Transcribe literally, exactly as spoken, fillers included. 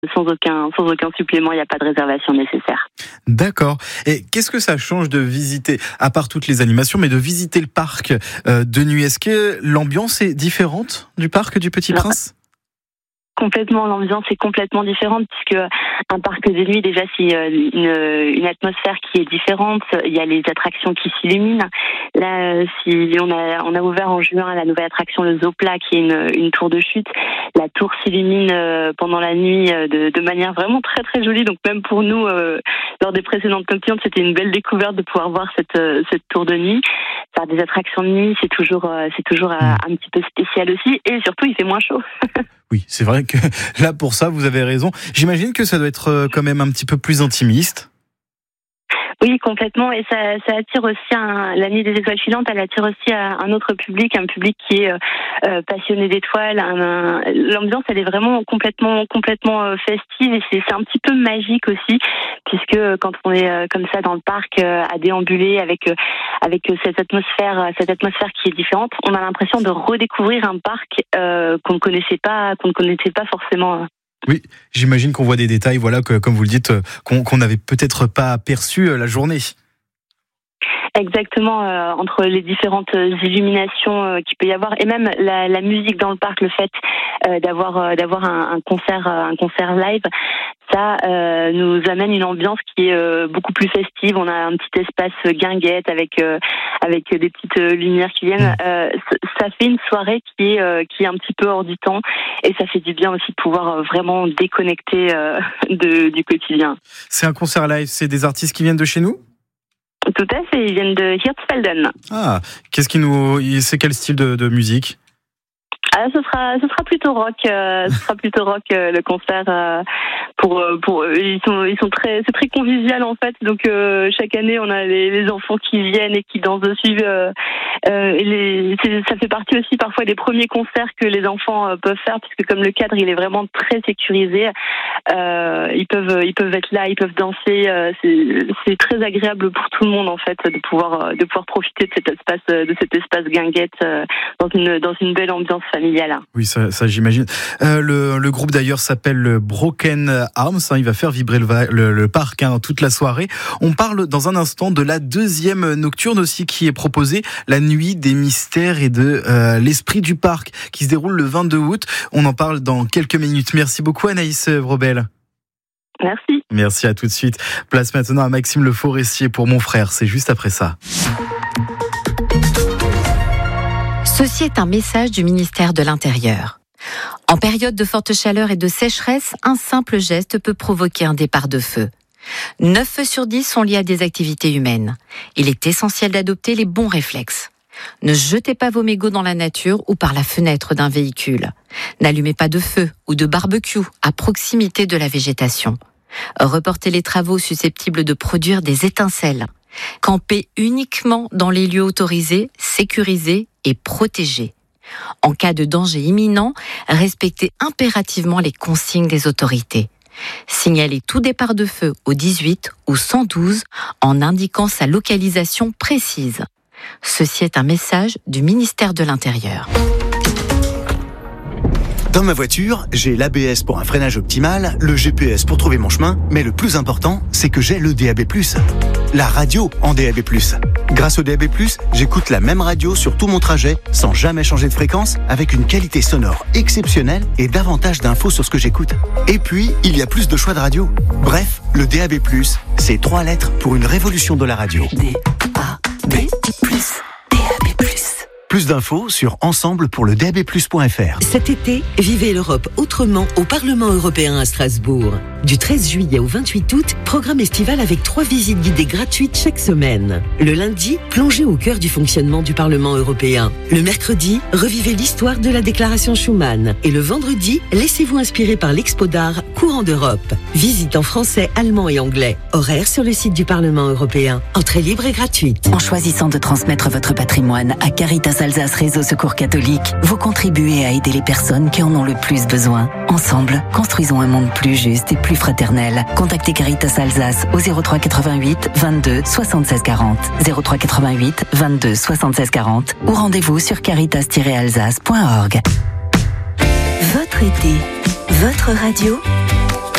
sans aucun, sans aucun supplément, il n'y a pas de réservation nécessaire. D'accord. Et qu'est-ce que ça change de visiter, à part toutes les animations, mais de visiter le parc euh, de nuit? Est-ce que l'ambiance est différente du parc du Petit Prince? Complètement, l'ambiance est complètement différente puisque un parc de nuit, déjà, c'est une, une atmosphère qui est différente. Il y a les attractions qui s'illuminent. Là, si on a on a ouvert en juin la nouvelle attraction le Zopla, qui est une, une tour de chute. La tour s'illumine pendant la nuit de, de manière vraiment très très jolie. Donc même pour nous, euh, lors des précédentes Tokyo, c'était une belle découverte de pouvoir voir cette cette tour de nuit. Faire des attractions de nuit, c'est toujours c'est toujours un, un petit peu spécial aussi, et surtout il fait moins chaud. Oui, c'est vrai que là, pour ça, vous avez raison. J'imagine que ça doit être quand même un petit peu plus intimiste. Oui, complètement, et ça, ça attire aussi un, la nuit des étoiles filantes, elle attire aussi un autre public, un public qui est euh, passionné d'étoiles. Un, un, l'ambiance, elle est vraiment complètement, complètement euh, festive, et c'est, c'est un petit peu magique aussi, puisque quand on est euh, comme ça dans le parc euh, à déambuler avec euh, avec cette atmosphère, cette atmosphère qui est différente, on a l'impression de redécouvrir un parc euh, qu'on ne connaissait pas, qu'on ne connaissait pas forcément. Oui, j'imagine qu'on voit des détails, voilà, que, comme vous le dites, qu'on, qu'on n'avait peut-être pas perçu la journée. Exactement, euh, entre les différentes illuminations euh, qu'il peut y avoir, et même la, la musique dans le parc, le fait euh, d'avoir euh, d'avoir un, un concert un concert live, ça euh, nous amène une ambiance qui est euh, beaucoup plus festive. On a un petit espace guinguette avec euh, avec des petites lumières qui viennent. Euh, ça fait une soirée qui est euh, qui est un petit peu hors du temps, et ça fait du bien aussi de pouvoir vraiment déconnecter euh, de, du quotidien. C'est un concert live, c'est des artistes qui viennent de chez nous? Tout à fait, ils viennent de Hirtfelden. Ah, qu'est-ce qui nous, c'est quel style de, de musique? Ah, ce sera, ce sera plutôt rock. Euh, ce sera plutôt rock euh, le concert. Euh, pour, pour, ils sont, ils sont très, c'est très convivial en fait. Donc euh, chaque année, on a les, les enfants qui viennent et qui dansent dessus. Euh, euh, et les, c'est, ça fait partie aussi parfois des premiers concerts que les enfants euh, peuvent faire, puisque comme le cadre, il est vraiment très sécurisé. Euh, ils peuvent, ils peuvent être là, ils peuvent danser. Euh, c'est, c'est très agréable pour tout le monde en fait de pouvoir, de pouvoir profiter de cet espace, de cet espace guinguette euh, dans une, dans une belle ambiance familiale. Oui, ça, ça j'imagine. Euh, le, le groupe d'ailleurs s'appelle le Broken Arms. Hein, il va faire vibrer le, le, le parc hein, toute la soirée. On parle dans un instant de la deuxième nocturne aussi qui est proposée, la nuit des mystères et de euh, l'esprit du parc, qui se déroule le vingt-deux août. On en parle dans quelques minutes. Merci beaucoup Anaïs Vrobel. Merci. Merci, à tout de suite. Place maintenant à Maxime Le Forestier pour Mon Frère. C'est juste après ça. Ceci est un message du ministère de l'Intérieur. En période de forte chaleur et de sécheresse, un simple geste peut provoquer un départ de feu. neuf feux sur dix sont liés à des activités humaines. Il est essentiel d'adopter les bons réflexes. Ne jetez pas vos mégots dans la nature ou par la fenêtre d'un véhicule. N'allumez pas de feu ou de barbecue à proximité de la végétation. Reportez les travaux susceptibles de produire des étincelles. Campez uniquement dans les lieux autorisés, sécurisés et protégés. En cas de danger imminent, respectez impérativement les consignes des autorités. Signalez tout départ de feu au dix-huit ou cent douze en indiquant sa localisation précise. Ceci est un message du ministère de l'Intérieur. Dans ma voiture, j'ai l'A B S pour un freinage optimal, le G P S pour trouver mon chemin, mais le plus important, c'est que j'ai le D A B plus. La radio en D A B plus. Grâce au D A B plus, j'écoute la même radio sur tout mon trajet, sans jamais changer de fréquence, avec une qualité sonore exceptionnelle et davantage d'infos sur ce que j'écoute. Et puis, il y a plus de choix de radio. Bref, le D A B plus, c'est trois lettres pour une révolution de la radio. D A B plus. D A B plus. Plus d'infos sur ensemble pour le D A B plus point F R. Cet été, vivez l'Europe autrement au Parlement européen à Strasbourg. Du treize juillet au vingt-huit août, programme estival avec trois visites guidées gratuites chaque semaine. Le lundi, plongez au cœur du fonctionnement du Parlement européen. Le mercredi, revivez l'histoire de la déclaration Schuman. Et le vendredi, laissez-vous inspirer par l'Expo d'art Courant d'Europe. Visite en français, allemand et anglais. Horaire sur le site du Parlement européen. Entrée libre et gratuite. En choisissant de transmettre votre patrimoine à Caritas Alsace Réseau Secours Catholique, vous contribuez à aider les personnes qui en ont le plus besoin. Ensemble, construisons un monde plus juste et plus fraternel. Contactez Caritas Alsace au zéro trois quatre-vingt-huit vingt-deux soixante-seize quarante, zéro trois quatre-vingt-huit vingt-deux soixante-seize quarante ou rendez-vous sur caritas tiret alsace point org. Votre été, votre radio,